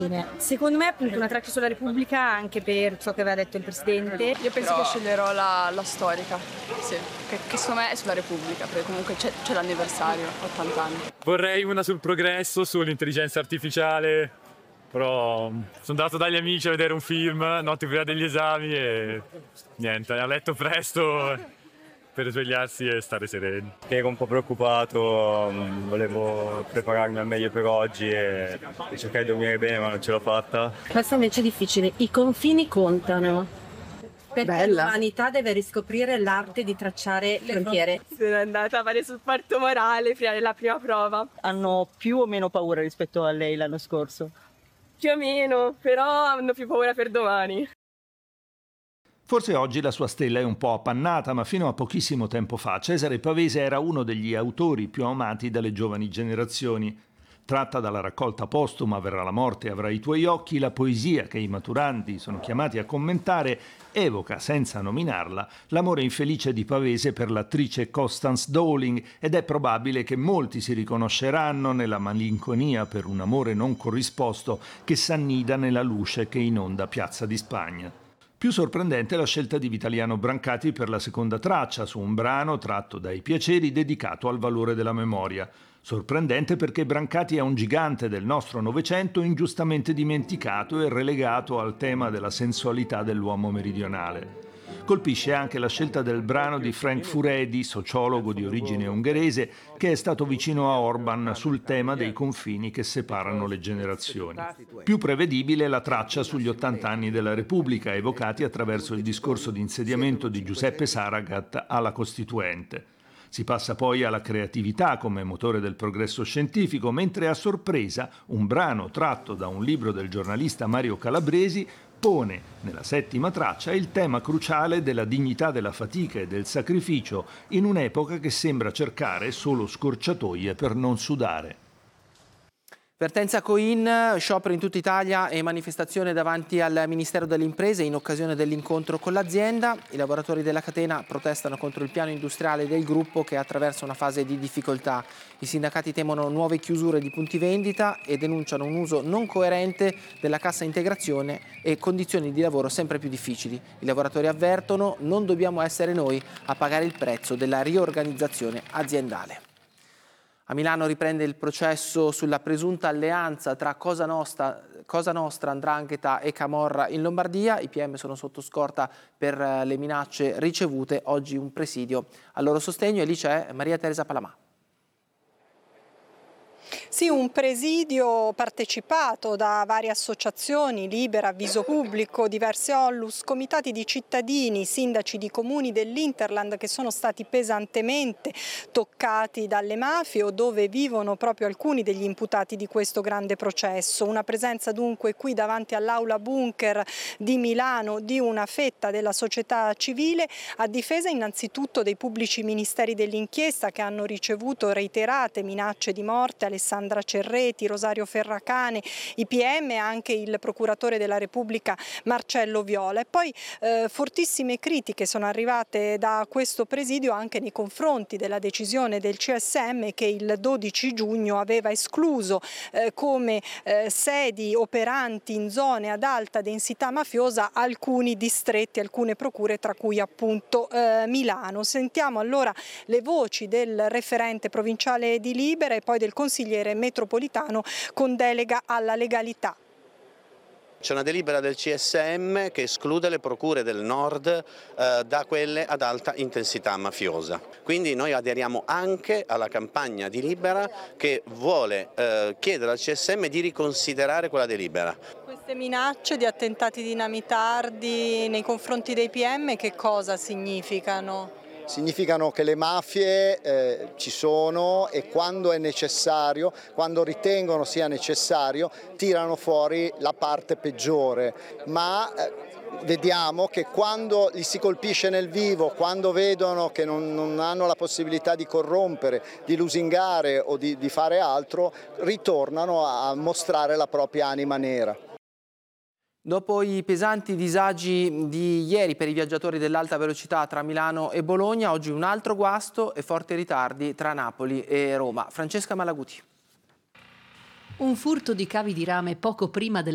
Secondo me appunto una traccia sulla Repubblica, anche per ciò che aveva detto il Presidente. Io penso che sceglierò la storica, sì, che secondo me è sulla Repubblica, perché comunque c'è l'anniversario, 80 anni. Vorrei una sul progresso, sull'intelligenza artificiale, però sono andato dagli amici a vedere un film notte prima degli esami e niente, a letto presto per svegliarsi e stare sereni. Ero un po' preoccupato, volevo prepararmi al meglio per oggi e cercare di dormire bene, ma non ce l'ho fatta. Questo invece è difficile. I confini contano. Perché l'umanità deve riscoprire l'arte di tracciare frontiere. Sono andata a fare supporto morale prima della prima prova. Hanno più o meno paura rispetto a lei l'anno scorso? Più o meno, però hanno più paura per domani. Forse oggi la sua stella è un po' appannata, ma fino a pochissimo tempo fa Cesare Pavese era uno degli autori più amati dalle giovani generazioni. Tratta dalla raccolta postuma Verrà la morte avrà i tuoi occhi, la poesia che i maturandi sono chiamati a commentare evoca, senza nominarla, l'amore infelice di Pavese per l'attrice Constance Dowling ed è probabile che molti si riconosceranno nella malinconia per un amore non corrisposto che s'annida nella luce che inonda Piazza di Spagna. Più sorprendente è la scelta di Vitaliano Brancati per la seconda traccia, su un brano tratto dai Piaceri dedicato al valore della memoria. Sorprendente perché Brancati è un gigante del nostro Novecento ingiustamente dimenticato e relegato al tema della sensualità dell'uomo meridionale. Colpisce anche la scelta del brano di Frank Furedi, sociologo di origine ungherese, che è stato vicino a Orban sul tema dei confini che separano le generazioni. Più prevedibile la traccia sugli 80 anni della Repubblica, evocati attraverso il discorso di insediamento di Giuseppe Saragat alla Costituente. Si passa poi alla creatività come motore del progresso scientifico, mentre a sorpresa un brano tratto da un libro del giornalista Mario Calabresi pone nella settima traccia il tema cruciale della dignità della fatica e del sacrificio in un'epoca che sembra cercare solo scorciatoie per non sudare. Vertenza Coin, sciopero in tutta Italia e manifestazione davanti al Ministero delle Imprese in occasione dell'incontro con l'azienda. I lavoratori della catena protestano contro il piano industriale del gruppo che attraversa una fase di difficoltà. I sindacati temono nuove chiusure di punti vendita e denunciano un uso non coerente della cassa integrazione e condizioni di lavoro sempre più difficili. I lavoratori avvertono: non dobbiamo essere noi a pagare il prezzo della riorganizzazione aziendale. A Milano riprende il processo sulla presunta alleanza tra Cosa Nostra, 'Ndrangheta e Camorra in Lombardia. I PM sono sotto scorta per le minacce ricevute. Oggi un presidio al loro sostegno e lì c'è Maria Teresa Palamà. Sì, un presidio partecipato da varie associazioni, Libera, Avviso Pubblico, diverse Onlus, comitati di cittadini, sindaci di comuni dell'Interland che sono stati pesantemente toccati dalle mafie o dove vivono proprio alcuni degli imputati di questo grande processo. Una presenza dunque qui davanti all'aula bunker di Milano di una fetta della società civile a difesa innanzitutto dei pubblici ministeri dell'inchiesta che hanno ricevuto reiterate minacce di morte, Alessandra Cerreti, Rosario Ferracane, i PM e anche il procuratore della Repubblica Marcello Viola. E poi fortissime critiche sono arrivate da questo presidio anche nei confronti della decisione del CSM che il 12 giugno aveva escluso come sedi operanti in zone ad alta densità mafiosa alcuni distretti, alcune procure tra cui appunto Milano. Sentiamo allora le voci del referente provinciale di Libera e poi del consigliere metropolitano con delega alla legalità. C'è una delibera del CSM che esclude le procure del nord da quelle ad alta intensità mafiosa. Quindi noi aderiamo anche alla campagna di Libera che vuole chiedere al CSM di riconsiderare quella delibera. Queste minacce di attentati dinamitardi nei confronti dei PM che cosa significano? Significano che le mafie ci sono e quando è necessario, quando ritengono sia necessario, tirano fuori la parte peggiore, ma vediamo che quando li si colpisce nel vivo, quando vedono che non hanno la possibilità di corrompere, di lusingare o di fare altro, ritornano a mostrare la propria anima nera. Dopo i pesanti disagi di ieri per i viaggiatori dell'alta velocità tra Milano e Bologna, oggi un altro guasto e forti ritardi tra Napoli e Roma. Francesca Malaguti. Un furto di cavi di rame poco prima del